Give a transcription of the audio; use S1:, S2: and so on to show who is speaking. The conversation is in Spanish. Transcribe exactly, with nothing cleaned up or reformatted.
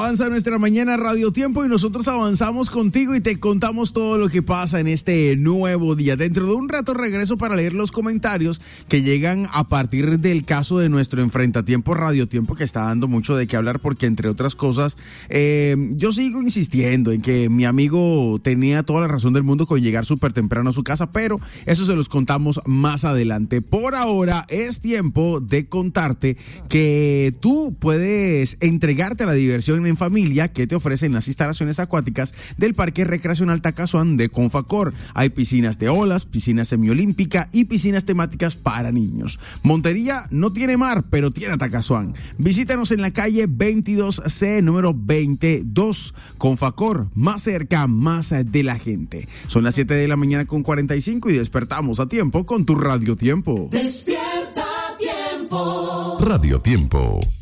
S1: Avanza nuestra mañana Radio Tiempo y nosotros avanzamos contigo y te contamos todo lo que pasa en este nuevo día. Dentro de un rato regreso para leer los comentarios que llegan a partir del caso de nuestro enfrentatiempo Radio Tiempo, que está dando mucho de qué hablar porque, entre otras cosas, eh, yo sigo insistiendo en que mi amigo tenía toda la razón del mundo con llegar súper temprano a su casa, pero eso se los contamos más adelante. Por ahora es tiempo de contarte que tú puedes entregarte a la diversión en familia que te ofrecen las instalaciones acuáticas del Parque Recreacional Tacazón de Confacor. Hay piscinas de olas, piscina semiolímpica y piscinas temáticas para niños. Montería no tiene mar, pero tiene Tacazón. Visítanos en la calle veintidós C, número veintidós. Confacor, más cerca, más de la gente. Son las siete de la mañana con cuarenta y cinco y despertamos a tiempo con tu Radio Tiempo.
S2: Despierta Tiempo.
S3: Radio Tiempo.